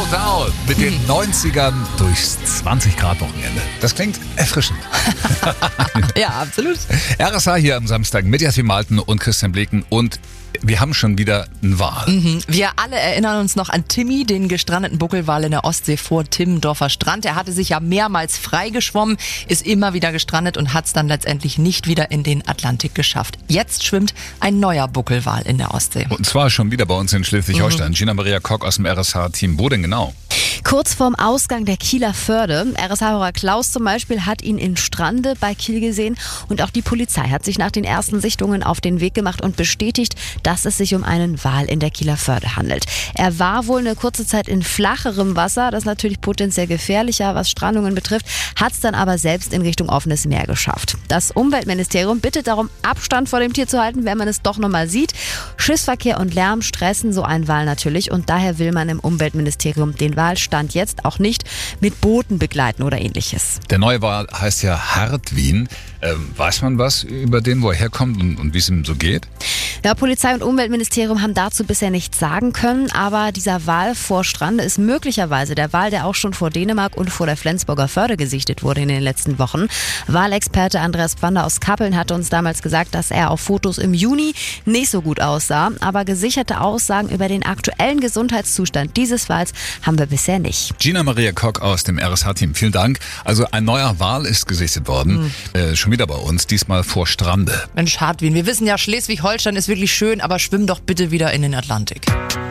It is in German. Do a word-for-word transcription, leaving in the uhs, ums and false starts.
Countdown mit den neunzigern durchs zwanzig Grad Wochenende. Das klingt erfrischend. Ja, absolut. R S A hier am Samstag mit Jasmin Malten und Christian Bleken und wir haben schon wieder einen Wal. Mhm. Wir alle erinnern uns noch an Timmy, den gestrandeten Buckelwal in der Ostsee vor Timmendorfer Strand. Er hatte sich ja mehrmals freigeschwommen, ist immer wieder gestrandet und hat es dann letztendlich nicht wieder in den Atlantik geschafft. Jetzt schwimmt ein neuer Buckelwal in der Ostsee. Und zwar schon wieder bei uns in Schleswig-Holstein. Mhm. Gina Maria Kock aus dem R S H-Team. Wo denn genau? Kurz vorm Ausgang der Kieler Förde. R S H-Hörer Klaus zum Beispiel hat ihn in Strande bei Kiel gesehen und auch die Polizei hat sich nach den ersten Sichtungen auf den Weg gemacht und bestätigt, dass es sich um einen Wal in der Kieler Förde handelt. Er war wohl eine kurze Zeit in flacherem Wasser, das ist natürlich potenziell gefährlicher, was Strandungen betrifft, hat es dann aber selbst in Richtung offenes Meer geschafft. Das Umweltministerium bittet darum, Abstand vor dem Tier zu halten, wenn man es doch nochmal sieht. Schiffsverkehr und Lärm stressen so einen Wal natürlich und daher will man im Umweltministerium den Wal Stand jetzt auch nicht mit Booten begleiten oder ähnliches. Der neue Wal heißt ja Hartwin. Ähm, weiß man was über den, wo er herkommt und, und wie es ihm so geht? Ja, Polizei und Umweltministerium haben dazu bisher nichts sagen können, aber dieser Wal vor Strande ist möglicherweise der Wal, der auch schon vor Dänemark und vor der Flensburger Förde gesichtet wurde in den letzten Wochen. Walexperte Andreas Pfander aus Kappeln hatte uns damals gesagt, dass er auf Fotos im Juni nicht so gut aussah, aber gesicherte Aussagen über den aktuellen Gesundheitszustand dieses Wals haben wir bisher nicht. Gina Maria Kock aus dem R S H-Team, vielen Dank. Also ein neuer Wal ist gesichtet worden, mhm. äh, schon wieder bei uns, diesmal vor Strande. Mensch, Hartwin, wir wissen ja, Schleswig-Holstein ist wirklich schön, aber schwimm doch bitte wieder in den Atlantik.